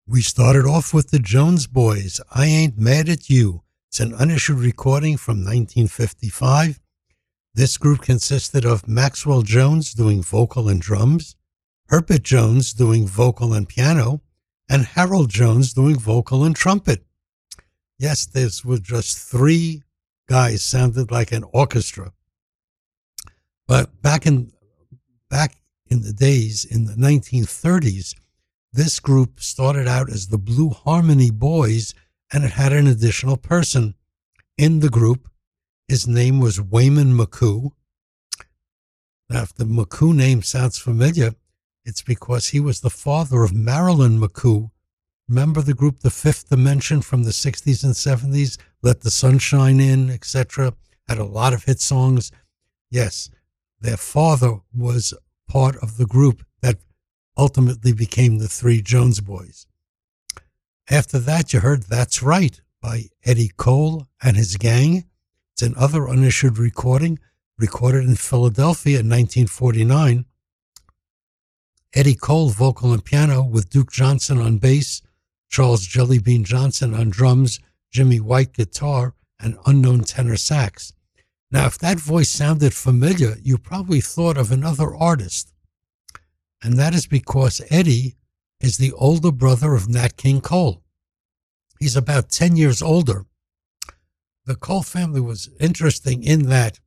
We started off with the Jones Boys, I Ain't Mad at You. It's an unissued recording from 1955. This group consisted of Maxwell Jones doing vocal and drums, Herbert Jones doing vocal and piano, and Harold Jones doing vocal and trumpet. Yes, this was just three guys, sounded like an orchestra. But back in the days, in the 1930s, this group started out as the Blue Harmony Boys, and it had an additional person in the group. His name was Wayman McCoo. Now, if the McCoo name sounds familiar, it's because he was the father of Marilyn McCoo. Remember the group The Fifth Dimension from the 60s and 70s? Let the Sunshine In, etc. Had a lot of hit songs. Yes, their father was part of the group that ultimately became the Three Jones Boys. After that, you heard That's Right by Eddie Cole and his gang. It's another unissued recording, recorded in Philadelphia in 1949. Eddie Cole, vocal and piano, with Duke Johnson on bass, Charles Jellybean Johnson on drums, Jimmy White guitar, and unknown tenor sax. Now, if that voice sounded familiar, you probably thought of another artist. And that is because Eddie is the older brother of Nat King Cole. He's about 10 years older. The Cole family was interesting in that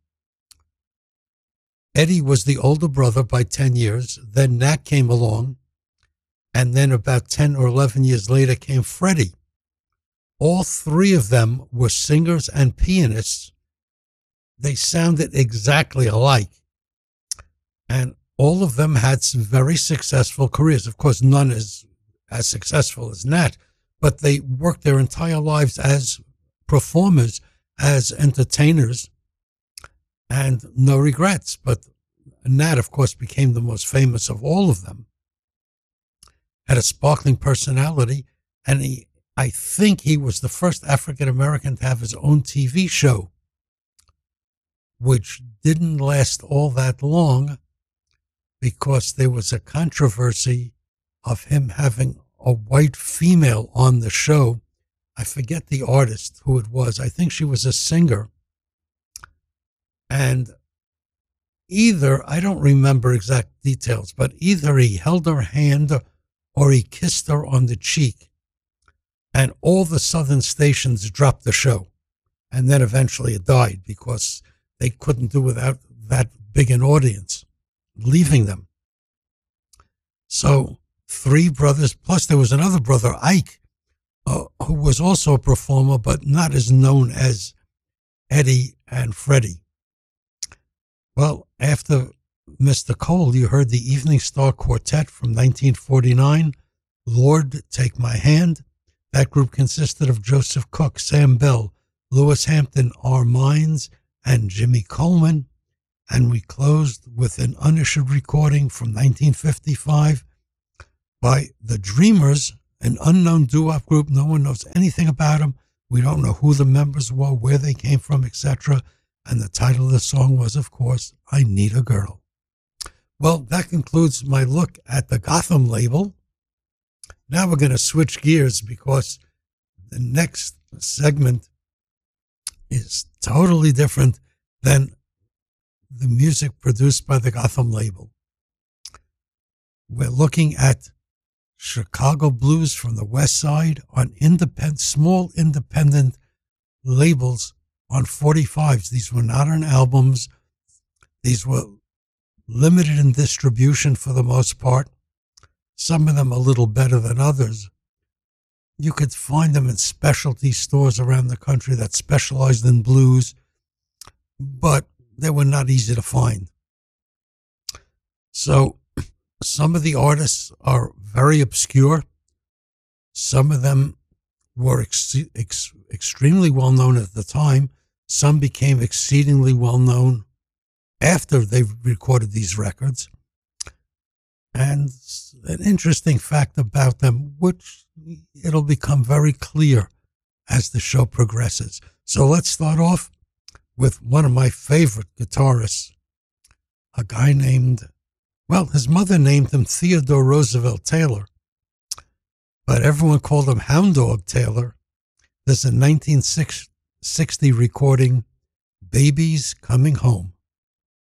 Eddie was the older brother by 10 years. Then Nat came along. And then about 10 or 11 years later came Freddie. All three of them were singers and pianists. They sounded exactly alike. And all of them had some very successful careers. Of course, none as successful as Nat, but they worked their entire lives as performers, as entertainers, and no regrets. But Nat, of course, became the most famous of all of them. Had a sparkling personality, and I think he was the first African-American to have his own TV show, which didn't last all that long, because there was a controversy of him having a white female on the show. I forget the artist who it was. I think she was a singer. And I don't remember exact details, but either he held her hand or he kissed her on the cheek. And all the southern stations dropped the show. And then eventually it died because they couldn't do without that big an audience leaving them. So three brothers, plus there was another brother, Ike, who was also a performer, but not as known as Eddie and Freddie. Well, after Mr. Cole, you heard the Evening Star Quartet from 1949, Lord, Take My Hand. That group consisted of Joseph Cook, Sam Bell, Lewis Hampton, R. Mines, and Jimmy Coleman. And we closed with an unissued recording from 1955 by The Dreamers, an unknown doo-wop group. No one knows anything about them. We don't know who the members were, where they came from, etc. And the title of the song was, of course, I Need a Girl. Well, that concludes my look at the Gotham label. Now we're going to switch gears because the next segment is totally different than the music produced by the Gotham label. We're looking at Chicago blues from the West Side on small independent labels on 45s. These were not on albums. These were limited in distribution for the most part. Some of them a little better than others. You could find them in specialty stores around the country that specialized in blues, but they were not easy to find. So some of the artists are very obscure. Some of them were extremely well known at the time. Some became exceedingly well known after they recorded these records. And an interesting fact about them, which it'll become very clear as the show progresses. So let's start off with one of my favorite guitarists, a guy named, well, his mother named him Theodore Roosevelt Taylor, but everyone called him Hound Dog Taylor. There's a 1960 recording, Baby's Coming Home.